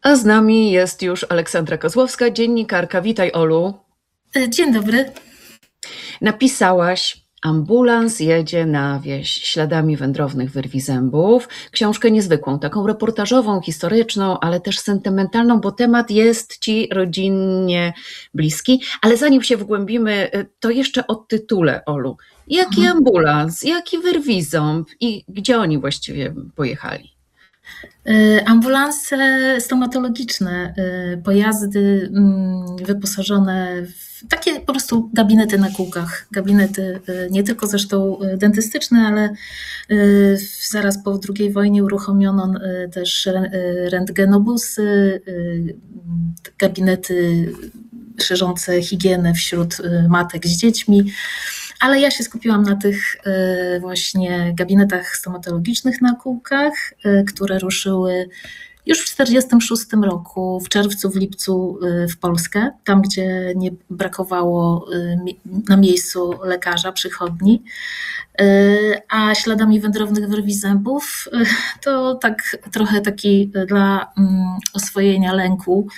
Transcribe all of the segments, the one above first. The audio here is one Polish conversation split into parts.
A z nami jest już Aleksandra Kozłowska, dziennikarka. Witaj, Olu. Dzień dobry. Napisałaś Ambulans jedzie na wieś śladami wędrownych wyrwi zębów. Książkę niezwykłą, taką reportażową, historyczną, ale też sentymentalną, bo temat jest ci rodzinnie bliski. Ale zanim się wgłębimy, to jeszcze o tytule, Olu. Jaki ambulans, jaki wyrwiząb i gdzie oni właściwie pojechali? Ambulanse stomatologiczne, pojazdy wyposażone w takie po prostu gabinety na kółkach. Gabinety nie tylko zresztą dentystyczne, ale zaraz po II wojnie uruchomiono też rentgenobusy, gabinety szerzące higienę wśród matek z dziećmi. Ale ja się skupiłam na tych właśnie gabinetach stomatologicznych na kółkach, które ruszyły już w 1946 roku, w czerwcu, w lipcu w Polskę, tam gdzie nie brakowało na miejscu lekarza, przychodni. A śladami wędrownych wyrwi zębów to tak trochę taki dla oswojenia lęku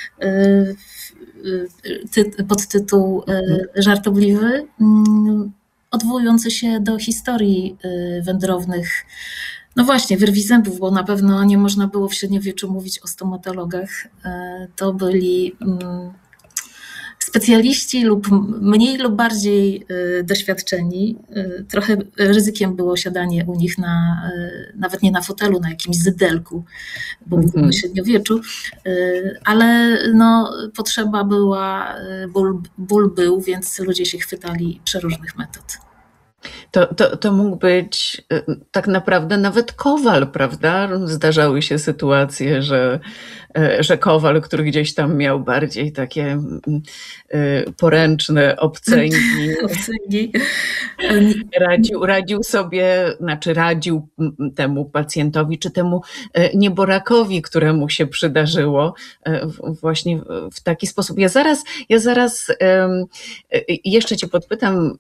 podtytuł żartobliwy, odwołujący się do historii wędrownych, no właśnie, wyrwi zębów, bo na pewno nie można było w średniowieczu mówić o stomatologach. To byli specjaliści lub mniej lub bardziej doświadczeni. Trochę ryzykiem było siadanie u nich nawet nie na fotelu, na jakimś zydelku, bo mówimy o średniowieczu, ale no, potrzeba była, ból był, więc ludzie się chwytali przeróżnych metod. To mógł być tak naprawdę nawet kowal, prawda? Zdarzały się sytuacje, że kowal, który gdzieś tam miał bardziej takie poręczne obcęgi, radził temu pacjentowi, czy temu nieborakowi, któremu się przydarzyło właśnie w taki sposób. Ja zaraz jeszcze cię podpytam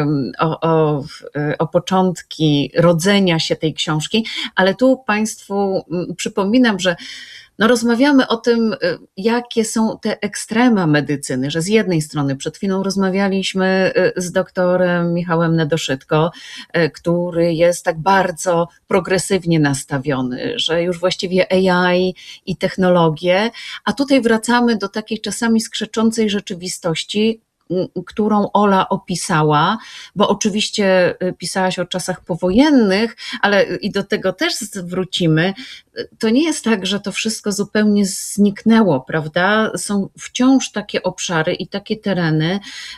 o początki rodzenia się tej książki, ale tu Państwu przypominam, że rozmawiamy o tym, jakie są te ekstrema medycyny, że z jednej strony przed chwilą rozmawialiśmy z doktorem Michałem Nedoszytko, który jest tak bardzo progresywnie nastawiony, że już właściwie AI i technologie, a tutaj wracamy do takiej czasami skrzeczącej rzeczywistości, którą Ola opisała, bo oczywiście pisałaś o czasach powojennych, ale i do tego też wrócimy. To nie jest tak, że to wszystko zupełnie zniknęło, prawda? Są wciąż takie obszary i takie tereny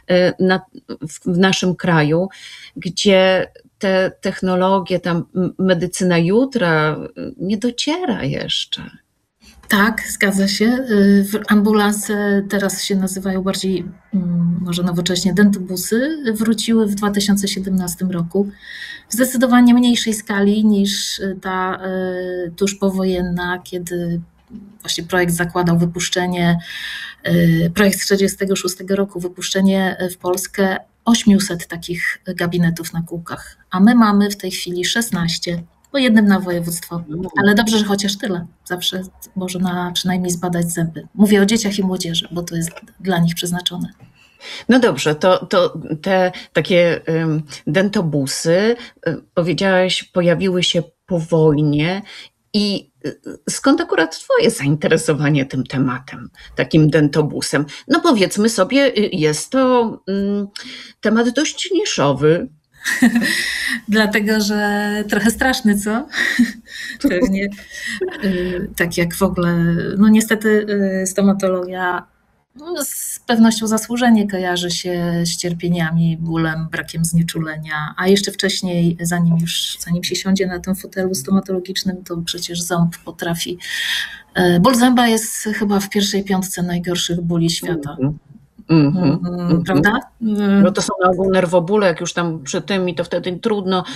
w naszym kraju, gdzie te technologie, ta medycyna jutra nie dociera jeszcze. Tak, zgadza się. Ambulanse teraz się nazywają bardziej, może nowocześnie, dentobusy. Wróciły w 2017 roku w zdecydowanie mniejszej skali niż ta tuż powojenna, kiedy właśnie projekt zakładał projekt z 1946 roku, wypuszczenie w Polskę 800 takich gabinetów na kółkach, a my mamy w tej chwili 16. Po jednym na województwo, ale dobrze, że chociaż tyle. Zawsze można przynajmniej zbadać zęby. Mówię o dzieciach i młodzieży, bo to jest dla nich przeznaczone. No dobrze, to te takie dentobusy, powiedziałaś, pojawiły się po wojnie i skąd akurat twoje zainteresowanie tym tematem, takim dentobusem? No powiedzmy sobie, jest to temat dość niszowy. Dlatego, że trochę straszny, co? Pewnie. Tak jak w ogóle, no niestety stomatologia z pewnością zasłużenie kojarzy się z cierpieniami, bólem, brakiem znieczulenia, a jeszcze wcześniej, zanim się siądzie na tym fotelu stomatologicznym, to przecież ząb potrafi. Ból zęba jest chyba w pierwszej piątce najgorszych bóli świata. Prawda? No to są na ogół nerwobóle, jak już tam przy tym i to wtedy trudno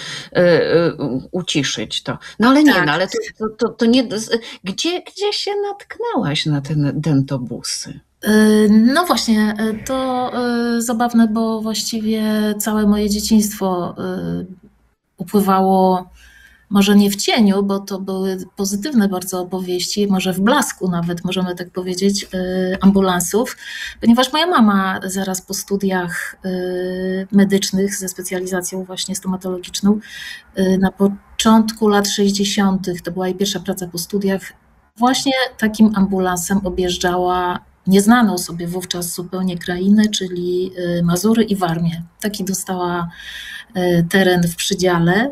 uciszyć to. No ale nie, tak. No ale to nie. Gdzie się natknęłaś na te dentobusy? No właśnie, to zabawne, bo właściwie całe moje dzieciństwo upływało może nie w cieniu, bo to były pozytywne bardzo opowieści, może w blasku nawet, możemy tak powiedzieć, ambulansów, ponieważ moja mama zaraz po studiach medycznych ze specjalizacją właśnie stomatologiczną na początku lat 60., to była jej pierwsza praca po studiach, właśnie takim ambulansem objeżdżała nieznaną sobie wówczas zupełnie krainę, czyli Mazury i Warmię. Taki dostała teren w przydziale.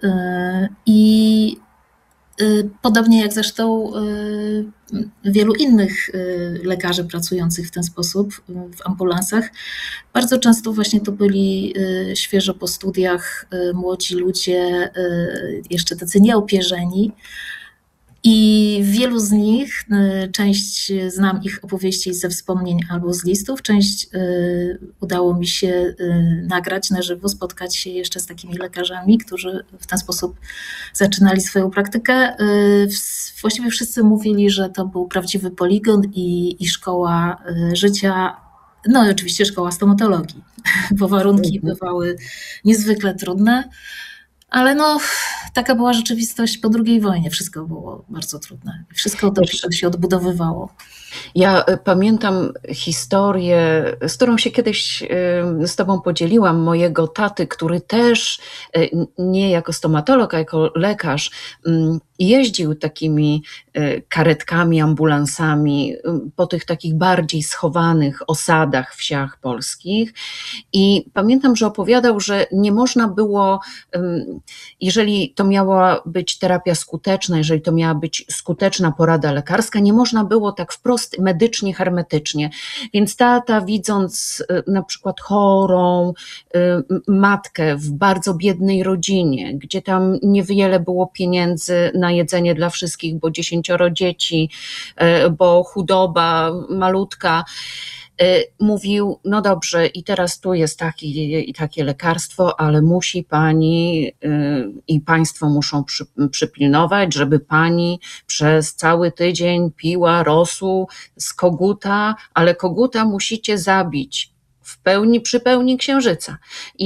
I podobnie jak zresztą wielu innych lekarzy pracujących w ten sposób w ambulansach, bardzo często właśnie to byli świeżo po studiach młodzi ludzie, jeszcze tacy nieopierzeni. I wielu z nich, część znam ich opowieści ze wspomnień albo z listów, część udało mi się nagrać na żywo, spotkać się jeszcze z takimi lekarzami, którzy w ten sposób zaczynali swoją praktykę. Właściwie wszyscy mówili, że to był prawdziwy poligon i szkoła życia, no i oczywiście szkoła stomatologii, bo warunki bywały niezwykle trudne. Ale no, taka była rzeczywistość po II wojnie. Wszystko było bardzo trudne. Wszystko dopiero się odbudowywało. Ja pamiętam historię, z którą się kiedyś z tobą podzieliłam, mojego taty, który też nie jako stomatolog, a jako lekarz jeździł takimi karetkami, ambulansami po tych takich bardziej schowanych osadach, wsiach polskich. I pamiętam, że opowiadał, że nie można było, jeżeli to miała być terapia skuteczna, jeżeli to miała być skuteczna porada lekarska, nie można było tak wprost medycznie, hermetycznie. Więc tata, widząc na przykład chorą matkę w bardzo biednej rodzinie, gdzie tam niewiele było pieniędzy na jedzenie dla wszystkich, bo 10 dzieci, bo chudoba malutka, mówił, no dobrze, i teraz tu jest takie lekarstwo, ale musi pani i państwo muszą przypilnować, żeby pani przez cały tydzień piła rosół z koguta, ale koguta musicie zabić przy pełni księżyca.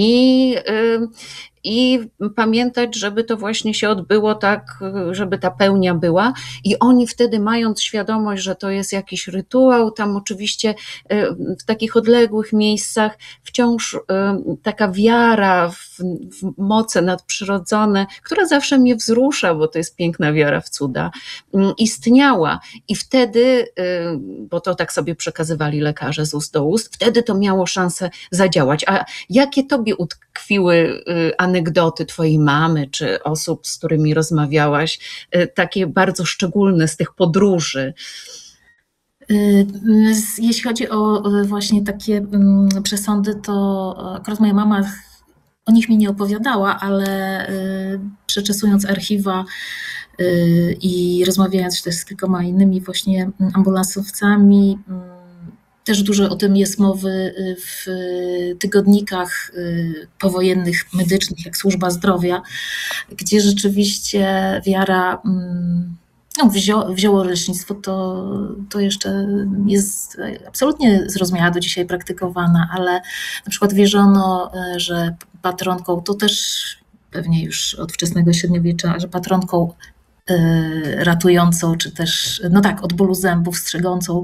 I pamiętać, żeby to właśnie się odbyło tak, żeby ta pełnia była. I oni wtedy, mając świadomość, że to jest jakiś rytuał, tam oczywiście w takich odległych miejscach wciąż taka wiara w moce nadprzyrodzone, która zawsze mnie wzrusza, bo to jest piękna wiara w cuda, istniała. I wtedy, bo to tak sobie przekazywali lekarze z ust do ust, wtedy to miało szansę zadziałać. A jakie tobie utkwiły anegdoty twojej mamy, czy osób, z którymi rozmawiałaś, takie bardzo szczególne z tych podróży? Jeśli chodzi o właśnie takie przesądy, to akurat moja mama o nich mi nie opowiadała, ale przeczesując archiwa i rozmawiając też z kilkoma innymi właśnie ambulansowcami, też dużo o tym jest mowy w tygodnikach powojennych, medycznych, jak Służba Zdrowia, gdzie rzeczywiście wiara w ziołolecznictwo to jeszcze jest absolutnie zrozumiała, do dzisiaj praktykowana, ale na przykład wierzono, że patronką, to też pewnie już od wczesnego średniowiecza, że patronką ratującą, czy też, no tak, od bólu zębów, strzegącą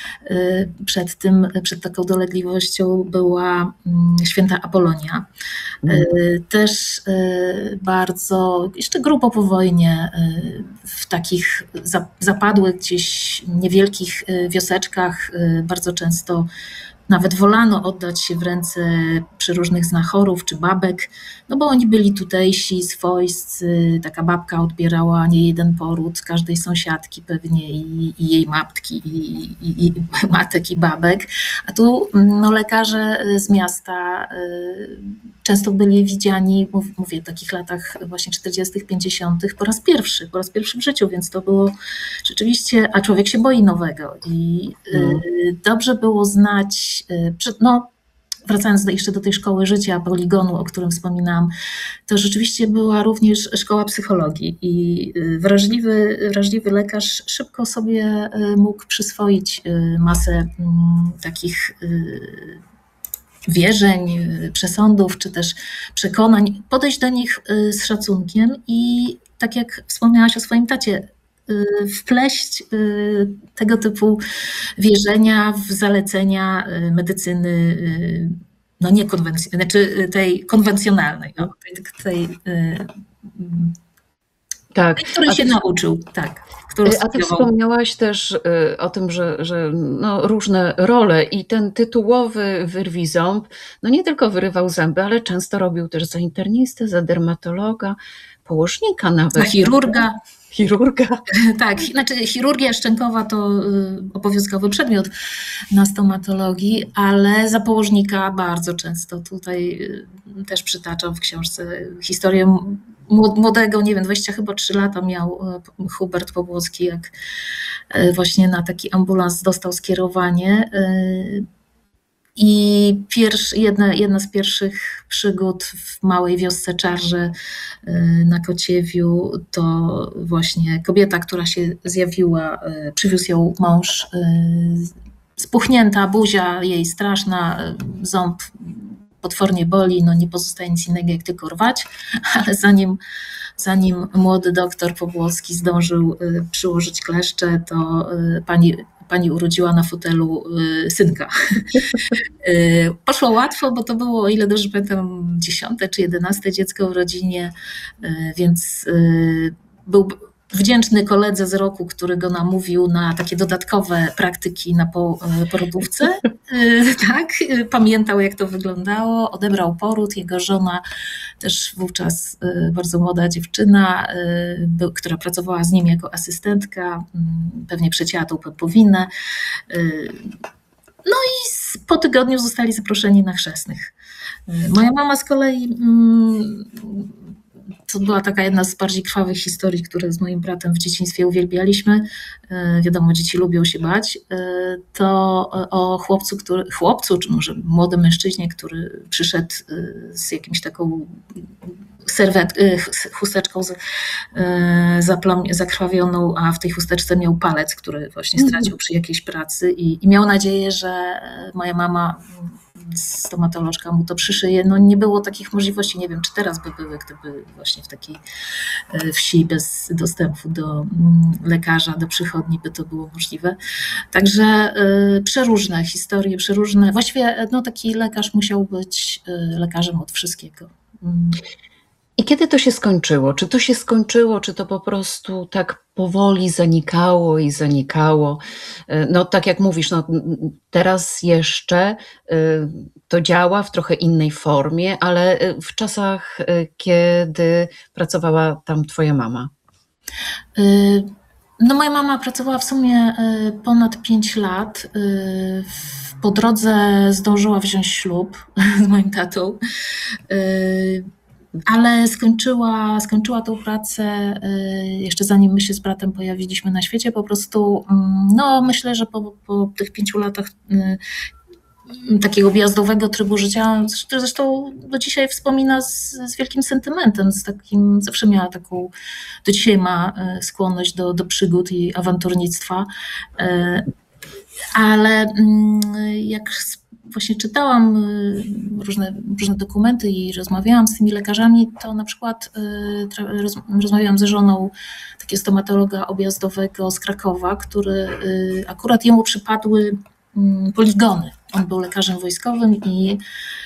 przed taką dolegliwością była święta Apolonia. Też bardzo, jeszcze grubo po wojnie, w takich zapadłych gdzieś niewielkich wioseczkach bardzo często nawet wolano oddać się w ręce przeróżnych znachorów czy babek, no bo oni byli tutejsi, swojscy, taka babka odbierała nie jeden poród każdej sąsiadki pewnie i jej matki i matek i babek, a tu no, lekarze z miasta często byli widziani, mówię w takich latach właśnie 40., 50. po raz pierwszy w życiu, więc to było rzeczywiście, a człowiek się boi nowego i dobrze było znać, no wracając jeszcze do tej szkoły życia, poligonu, o którym wspominałam, to rzeczywiście była również szkoła psychologii i wrażliwy lekarz szybko sobie mógł przyswoić masę takich wierzeń, przesądów, czy też przekonań, podejść do nich z szacunkiem i tak jak wspomniałaś o swoim tacie, wpleść tego typu wierzenia w zalecenia medycyny, no niekonwencjonalnej, znaczy tej konwencjonalnej, Tak. której się nauczył, tak. A ty wspomniałaś też o tym, że no, różne role i ten tytułowy wyrwij ząb, no nie tylko wyrywał zęby, ale często robił też za internistę, za dermatologa, położnika nawet. Za chirurga. Chirurga. Tak, znaczy chirurgia szczękowa to obowiązkowy przedmiot na stomatologii, ale za położnika bardzo często. Tutaj też przytaczam w książce historię młodego, nie wiem, 23 lata miał Hubert Pobłocki, jak właśnie na taki ambulans dostał skierowanie. I jedna z pierwszych przygód w małej wiosce Czarże na Kociewiu to właśnie kobieta, która się zjawiła, przywiózł ją mąż, spuchnięta buzia jej straszna, ząb potwornie boli, no nie pozostaje nic innego jak tylko rwać, ale zanim młody doktor Pobłocki zdążył przyłożyć kleszcze, to pani urodziła na fotelu synka. Poszło łatwo, bo to było, o ile dobrze pamiętam, 10. czy 11. dziecko w rodzinie, więc był wdzięczny koledze z roku, który go namówił na takie dodatkowe praktyki na porodówce. Tak, pamiętał jak to wyglądało, odebrał poród. Jego żona, też wówczas bardzo młoda dziewczyna, która pracowała z nim jako asystentka, pewnie przecięła tą pępowinę. No i po tygodniu zostali zaproszeni na chrzestnych. Moja mama z kolei, to była taka jedna z bardziej krwawych historii, które z moim bratem w dzieciństwie uwielbialiśmy. Wiadomo, dzieci lubią się bać. To o chłopcu, czy może młodym mężczyźnie, który przyszedł z jakimś taką chusteczką zakrwawioną, a w tej chusteczce miał palec, który właśnie stracił przy jakiejś pracy i miał nadzieję, że moja mama, stomatolożka, mu to przyszyje. No nie było takich możliwości, nie wiem, czy teraz by były, gdyby właśnie w takiej wsi bez dostępu do lekarza, do przychodni by to było możliwe. Także przeróżne historie, przeróżne. Właściwie no, taki lekarz musiał być lekarzem od wszystkiego. I kiedy to się skończyło? Czy to się skończyło, czy to po prostu tak powoli zanikało i zanikało? No tak jak mówisz, no, teraz jeszcze to działa w trochę innej formie, ale w czasach, kiedy pracowała tam twoja mama? No moja mama pracowała w sumie ponad 5 lat. Po drodze zdążyła wziąć ślub z moim tatą. Ale skończyła tą pracę jeszcze zanim my się z bratem pojawiliśmy na świecie. Po prostu, no myślę, że po tych 5 latach takiego wjazdowego trybu życia, który zresztą do dzisiaj wspomina z wielkim sentymentem, zawsze miała taką, do dzisiaj ma skłonność do przygód i awanturnictwa. Ale jak właśnie czytałam różne dokumenty i rozmawiałam z tymi lekarzami, to na przykład rozmawiałam ze żoną takiego stomatologa objazdowego z Krakowa, który akurat jemu przypadły poligony. On był lekarzem wojskowym i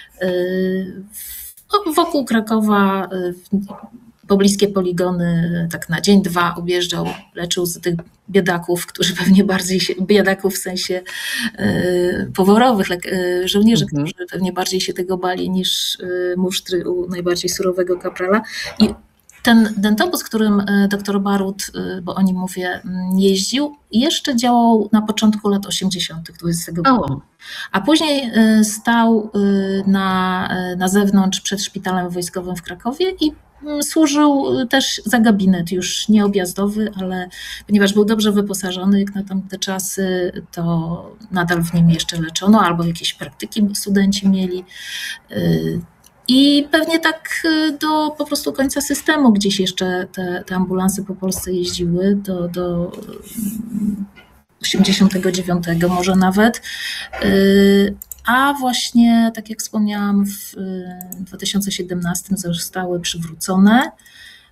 wokół Krakowa pobliskie poligony tak na dzień, dwa objeżdżał, leczył z tych biedaków, którzy pewnie bardziej się, biedaków w sensie poworowych, żołnierzy, którzy pewnie bardziej się tego bali niż musztry u najbardziej surowego kaprala. I ten dentobus, którym dr Barut, bo o nim mówię, jeździł, jeszcze działał na początku lat 80. XX wieku. A później stał na zewnątrz przed szpitalem wojskowym w Krakowie i służył też za gabinet, już nie objazdowy, ale ponieważ był dobrze wyposażony jak na tamte czasy, to nadal w nim jeszcze leczono, albo jakieś praktyki studenci mieli. I pewnie tak do po prostu końca systemu gdzieś jeszcze te ambulanse po Polsce jeździły, do 89 może nawet. A właśnie, tak jak wspomniałam, w 2017 zostały przywrócone.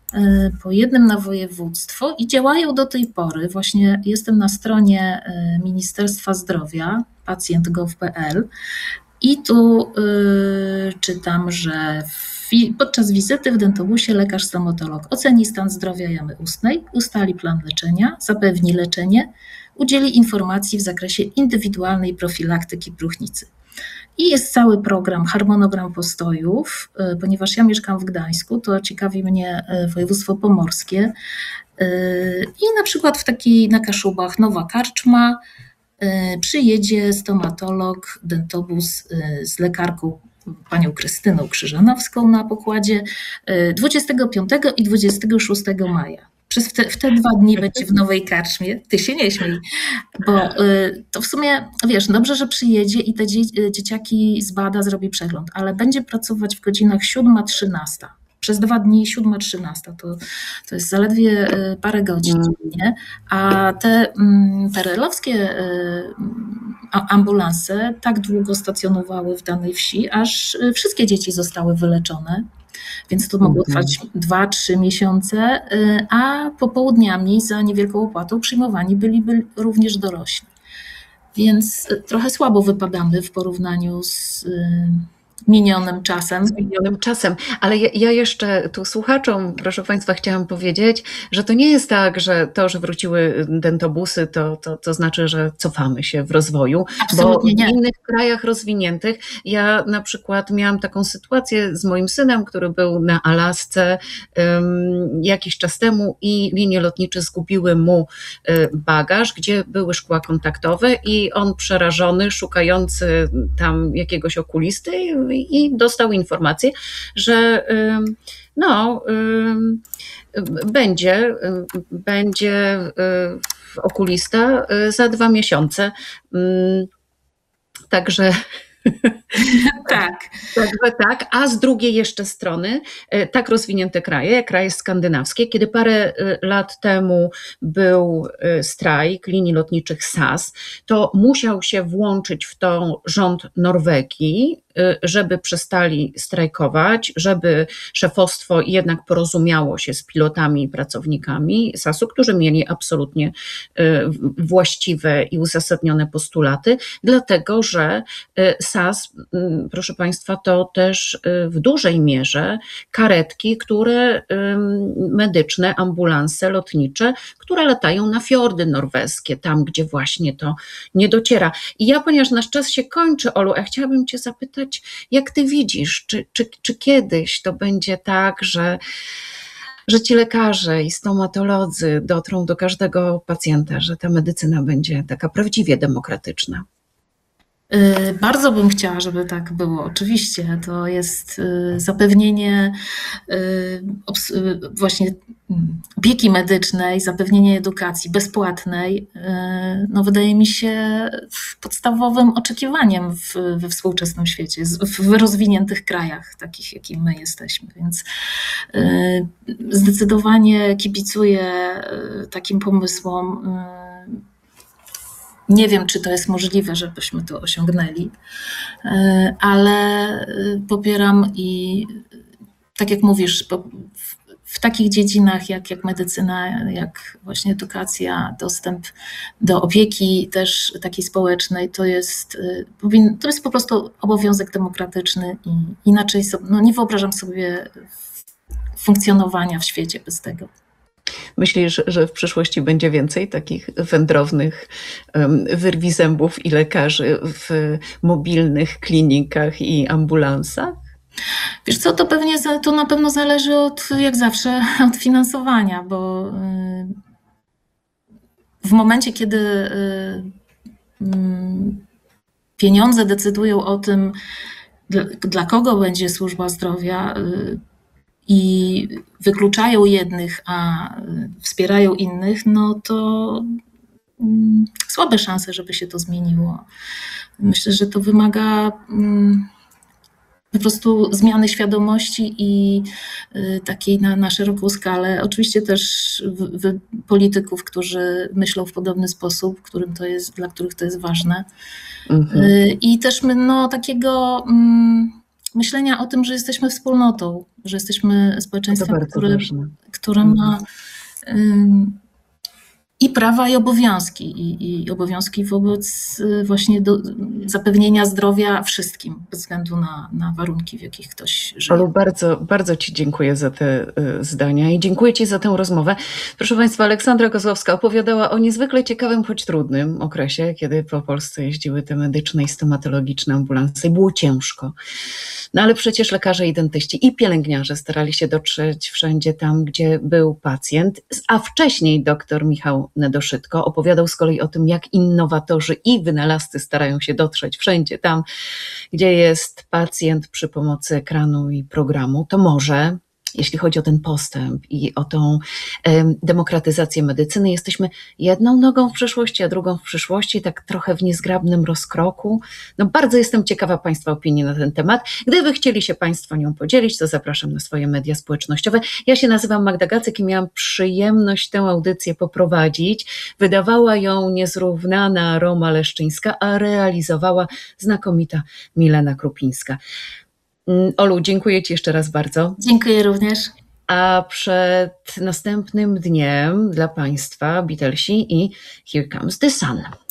po jednym na województwo i działają do tej pory. Właśnie jestem na stronie Ministerstwa Zdrowia, pacjent.gov.pl i tu czytam, że podczas wizyty w dentobusie lekarz stomatolog oceni stan zdrowia jamy ustnej, ustali plan leczenia, zapewni leczenie, udzieli informacji w zakresie indywidualnej profilaktyki próchnicy. I jest cały program, harmonogram postojów, ponieważ ja mieszkam w Gdańsku, to ciekawi mnie województwo pomorskie. I na przykład na Kaszubach nowa karczma, przyjedzie stomatolog, dentobus z lekarką panią Krystyną Krzyżanowską na pokładzie 25 i 26 maja. W te 2 dni będzie w nowej karczmie. Ty się nie śmiej, bo to w sumie, wiesz, dobrze, że przyjedzie i te dzieciaki zbada, zrobi przegląd, ale będzie pracować w godzinach 7-13. Przez 2 dni 7-13, to jest zaledwie parę godzin, nie? A te PRL-owskie ambulanse tak długo stacjonowały w danej wsi, aż wszystkie dzieci zostały wyleczone. Więc to mogło trwać 2-3 miesiące, a popołudniami za niewielką opłatą przyjmowani byli również dorośli. Więc trochę słabo wypadamy w porównaniu z minionym czasem. Ale ja jeszcze tu słuchaczom, proszę Państwa, chciałam powiedzieć, że to nie jest tak, że to, że wróciły dentobusy, to znaczy, że cofamy się w rozwoju. Absolutnie bo nie. w innych krajach rozwiniętych, ja na przykład miałam taką sytuację z moim synem, który był na Alasce jakiś czas temu i linie lotnicze zgubiły mu bagaż, gdzie były szkła kontaktowe i on przerażony, szukający tam jakiegoś okulisty i dostał informację, że będzie okulista za 2 miesiące. Także Tak. Tak, a z drugiej jeszcze strony tak rozwinięte kraje skandynawskie, kiedy parę lat temu był strajk linii lotniczych SAS, to musiał się włączyć w to rząd Norwegii, żeby przestali strajkować, żeby szefostwo jednak porozumiało się z pilotami i pracownikami SAS-u, którzy mieli absolutnie właściwe i uzasadnione postulaty, dlatego że SAS, proszę Państwa, to też w dużej mierze karetki, medyczne, ambulanse lotnicze, które latają na fiordy norweskie, tam gdzie właśnie to nie dociera. I ja, ponieważ nasz czas się kończy, Olu, ja chciałabym Cię zapytać, jak Ty widzisz, czy kiedyś to będzie tak, że ci lekarze i stomatolodzy dotrą do każdego pacjenta, że ta medycyna będzie taka prawdziwie demokratyczna? Bardzo bym chciała, żeby tak było. Oczywiście to jest zapewnienie właśnie opieki medycznej, zapewnienie edukacji bezpłatnej, no wydaje mi się podstawowym oczekiwaniem we współczesnym świecie, w rozwiniętych krajach, takich jakim my jesteśmy. Więc zdecydowanie kibicuję takim pomysłom. Nie wiem, czy to jest możliwe, żebyśmy to osiągnęli, ale popieram i tak jak mówisz, w takich dziedzinach jak medycyna, jak właśnie edukacja, dostęp do opieki też takiej społecznej, to jest po prostu obowiązek demokratyczny i inaczej nie wyobrażam sobie funkcjonowania w świecie bez tego. Myślisz, że w przyszłości będzie więcej takich wędrownych wyrwi zębów i lekarzy w mobilnych klinikach i ambulansach? Wiesz co, to na pewno zależy jak zawsze, od finansowania, bo w momencie, kiedy pieniądze decydują o tym, dla kogo będzie służba zdrowia, i wykluczają jednych, a wspierają innych, no to słabe szanse, żeby się to zmieniło. Myślę, że to wymaga po prostu zmiany świadomości i takiej na szeroką skalę. Oczywiście też polityków, którzy myślą w podobny sposób, dla których to jest ważne. I też takiego myślenia o tym, że jesteśmy wspólnotą, że jesteśmy To społeczeństwem, bardzo ważne. które ma i prawa, i obowiązki. I obowiązki wobec właśnie zapewnienia zdrowia wszystkim, bez względu na warunki, w jakich ktoś żyje. Olu, bardzo, bardzo Ci dziękuję za te zdania i dziękuję Ci za tę rozmowę. Proszę Państwa, Aleksandra Kozłowska opowiadała o niezwykle ciekawym, choć trudnym okresie, kiedy po Polsce jeździły te medyczne i stomatologiczne ambulanse i było ciężko. No ale przecież lekarze i dentyści i pielęgniarze starali się dotrzeć wszędzie tam, gdzie był pacjent, a wcześniej dr Michał Nedoszytko opowiadał z kolei o tym, jak innowatorzy i wynalazcy starają się dotrzeć wszędzie tam, gdzie jest pacjent przy pomocy ekranu i programu. To może, jeśli chodzi o ten postęp i o tą demokratyzację medycyny, jesteśmy jedną nogą w przeszłości, a drugą w przyszłości, tak trochę w niezgrabnym rozkroku. No bardzo jestem ciekawa Państwa opinii na ten temat. Gdyby chcieli się Państwo nią podzielić, to zapraszam na swoje media społecznościowe. Ja się nazywam Magda Gacek i miałam przyjemność tę audycję poprowadzić. Wydawała ją niezrównana Roma Leszczyńska, a realizowała znakomita Milena Krupińska. Olu, dziękuję Ci jeszcze raz bardzo. Dziękuję również. A przed następnym dniem dla Państwa Beatlesi i Here Comes the Sun.